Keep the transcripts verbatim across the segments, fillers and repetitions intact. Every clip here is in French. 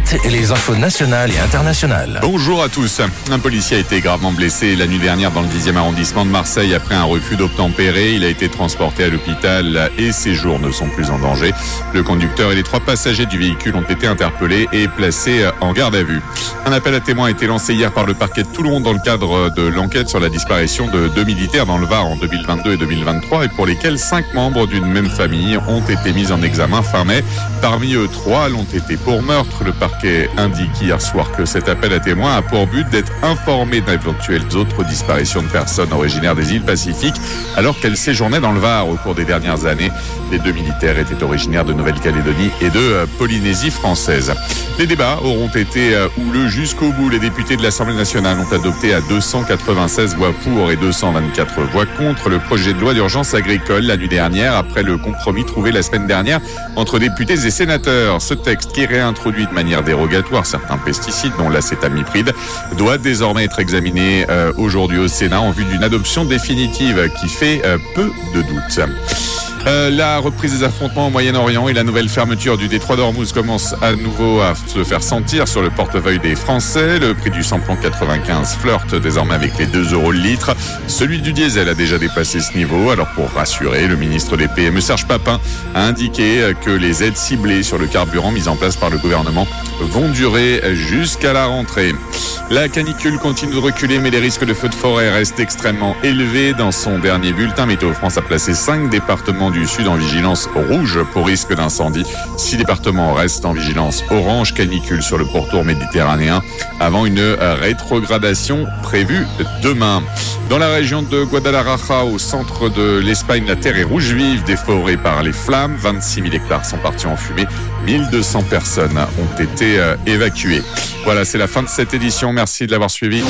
vite et les infos nationales et internationales. Bonjour à tous. Un policier a été gravement blessé la nuit dernière dans le dixième arrondissement de Marseille après un refus d'obtempérer. Il a été transporté à l'hôpital et ses jours ne sont plus en danger. Le conducteur et les trois passagers du véhicule ont été interpellés et placés en garde à vue. Un appel à témoins a été lancé hier par le parquet de Toulon dans le cadre de l'enquête sur la disparition de deux militaires dans le Var en deux mille vingt-deux et deux mille vingt-trois et pour lesquels cinq membres d'une même famille ont été mis en examen fin mai. Parmi eux, trois l'ont été pour meurtre. Le parquet indique hier soir que cet appel à témoins a pour but d'être informé d'éventuelles autres disparitions de personnes originaires des îles Pacifiques alors qu'elles séjournaient dans le Var au cours des dernières années. Les deux militaires étaient originaires de Nouvelle-Calédonie et de Polynésie française. Les débats auront été houleux jusqu'au bout. Les députés de l'Assemblée nationale ont adopté à deux cent quatre-vingt-seize voix pour et deux cent vingt-quatre voix contre le projet de loi d'urgence agricole la nuit dernière après le compromis trouvé la semaine dernière entre députés et sénateurs. Ce texte qui réintroduit de manière dérogatoire certains pesticides dont l'acétamipride doit désormais être examiné euh, aujourd'hui au Sénat en vue d'une adoption définitive qui fait euh, peu de doute. Euh, la reprise des affrontements au Moyen-Orient et la nouvelle fermeture du détroit d'Ormuz commencent à nouveau à se faire sentir sur le portefeuille des Français. Le prix du samplon quatre-vingt-quinze flirte désormais avec les deux euros le litre. Celui du diesel a déjà dépassé ce niveau. Alors pour rassurer, le ministre des P M E Serge Papin a indiqué que les aides ciblées sur le carburant mises en place par le gouvernement vont durer jusqu'à la rentrée. La canicule continue de reculer, mais les risques de feux de forêt restent extrêmement élevés. Dans son dernier bulletin, Météo France a placé cinq départements du Sud en vigilance rouge pour risque d'incendie. Six départements restent en vigilance orange canicule sur le pourtour méditerranéen avant une rétrogradation prévue demain. Dans la région de Guadalajara, au centre de l'Espagne, la terre est rouge vive, déforée par les flammes. vingt-six mille hectares sont partis en fumée. mille deux cents personnes ont été euh, évacuées. Voilà, c'est la fin de cette édition. Merci de l'avoir suivi.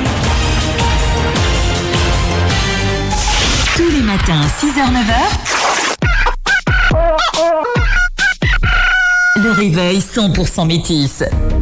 Tous les matins, six heures neuf heures. Le réveil cent pour cent métis.